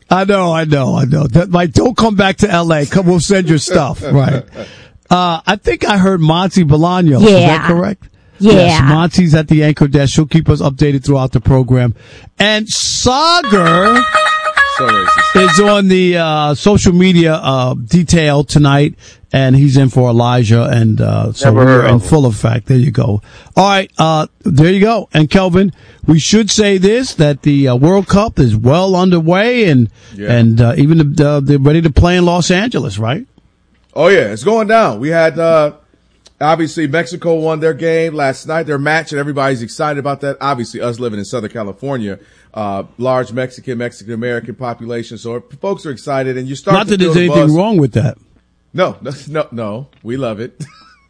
I know. Like, don't come back to L.A. We'll send your stuff. Right. I think I heard Monty Bolaños. Yeah. Is that correct? Yeah. Yes, Monty's at the anchor desk. She'll keep us updated throughout the program. And Sagar is on the social media detail tonight, and he's in for Elijah, and so we're in full effect. There you go. All right, there you go. And Kelvin, we should say this, that the World Cup is well underway, and even they're ready to play in Los Angeles, right? Oh, yeah, it's going down. We had obviously Mexico won their game last night, their match, and everybody's excited about that. Obviously, us living in Southern California, large Mexican-American population, so folks are excited, and you start Not to that feel there's the anything buzz. wrong with that. No, we love it.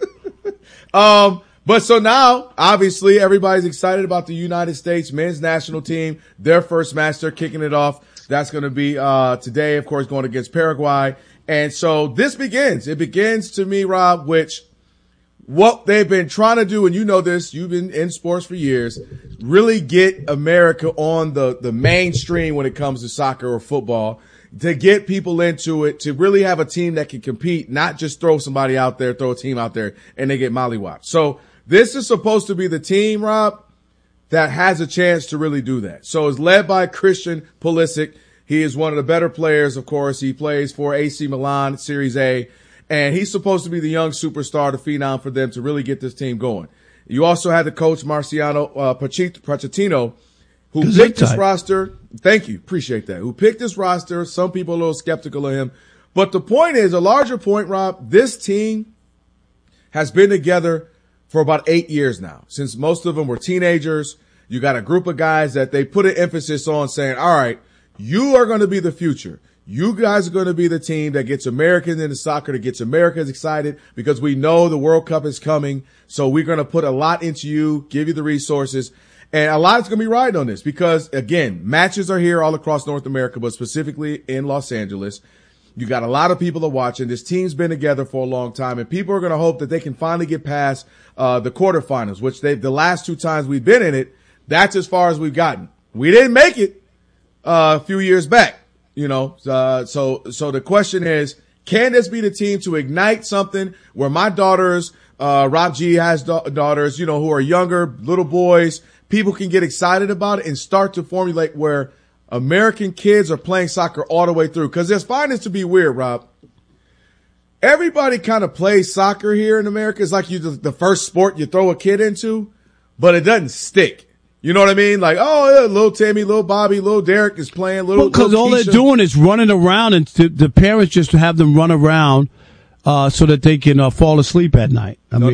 But so now, obviously, everybody's excited about the United States men's national team, their first match. They're kicking it off. That's going to be today, of course, going against Paraguay. And so this begins. It begins to me, Rob, which what they've been trying to do, and you know this, you've been in sports for years, really get America on the mainstream when it comes to soccer or football, to get people into it, to really have a team that can compete, not just throw somebody out there, throw a team out there, and they get mollywopped. So this is supposed to be the team, Rob, that has a chance to really do that. So it's led by Christian Pulisic. He is one of the better players, of course. He plays for AC Milan, Series A, and he's supposed to be the young superstar, the phenom for them to really get this team going. You also had the coach, Marciano Pochettino, who picked this roster. Thank you. Appreciate that. Who picked this roster. Some people are a little skeptical of him. But the point is, a larger point, Rob, this team has been together for about 8 years now, since most of them were teenagers. You got a group of guys that they put an emphasis on saying, all right, you are going to be the future. You guys are going to be the team that gets Americans into soccer, that gets Americans excited, because we know the World Cup is coming. So we're going to put a lot into you, give you the resources. And a lot is going to be riding on this because, again, matches are here all across North America, but specifically in Los Angeles. You got a lot of people are watching. This team's been together for a long time, and people are going to hope that they can finally get past the quarterfinals, which the last 2 times we've been in it, that's as far as we've gotten. We didn't make it a few years back, you know. So the question is, can this be the team to ignite something where my daughters, Rob G has daughters, you know, who are younger, little boys, people can get excited about it and start to formulate where American kids are playing soccer all the way through. Because it's fine as to be weird, Rob. Everybody kind of plays soccer here in America. It's like the first sport you throw a kid into, but it doesn't stick. You know what I mean? Like, oh, yeah, little Timmy, little Bobby, little Derek is playing. Because all they're doing is running around, and the parents just have them run around so that they can fall asleep at night. Don't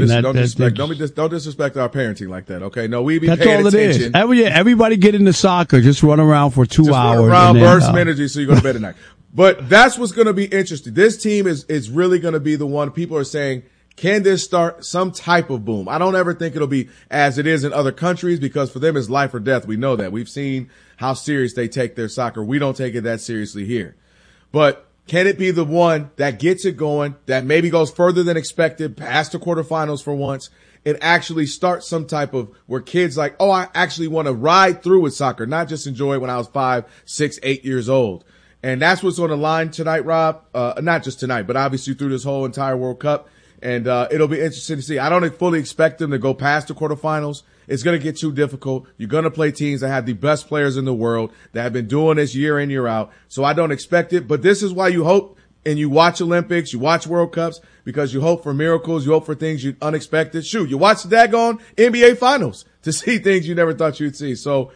disrespect our parenting like that, okay? No, we be that's paying all attention. It is. Everybody get into soccer. Just run around for 2 hours. Run around, burn some energy so you go to bed at night. But that's what's going to be interesting. This team is really going to be the one people are saying, can this start some type of boom? I don't ever think it'll be as it is in other countries, because for them it's life or death. We know that. We've seen how serious they take their soccer. We don't take it that seriously here. But can it be the one that gets it going, that maybe goes further than expected, past the quarterfinals for once, and actually start some type of where kids like, oh, I actually want to ride through with soccer, not just enjoy it when I was 5, 6, 8 years old. And that's what's on the line tonight, Rob. Not just tonight, but obviously through this whole entire World Cup. And it'll be interesting to see. I don't fully expect them to go past the quarterfinals. It's going to get too difficult. You're going to play teams that have the best players in the world that have been doing this year in, year out. So I don't expect it. But this is why you hope and you watch Olympics, you watch World Cups, because you hope for miracles. You hope for things you unexpected. Shoot, you watch the daggone NBA Finals to see things you never thought you'd see. So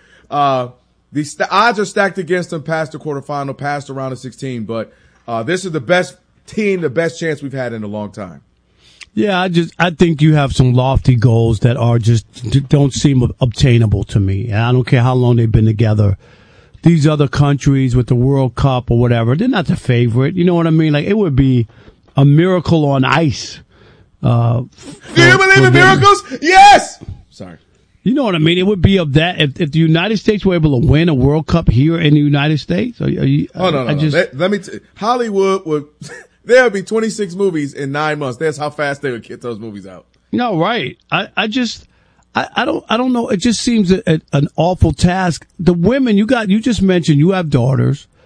the odds are stacked against them past the quarterfinal, past the round of 16. But this is the best team, the best chance we've had in a long time. Yeah, I think you have some lofty goals that are don't seem obtainable to me. And I don't care how long they've been together. These other countries with the World Cup or whatever, they're not the favorite. You know what I mean? Like, it would be a miracle on ice. Do you believe in miracles? Yes! Sorry. You know what I mean? It would be of that. If the United States were able to win a World Cup here in the United States. Let me Hollywood would... There would be 26 movies in 9 months. That's how fast they would get those movies out. No, right. I don't know. It just seems an awful task. The women you just mentioned, you have daughters.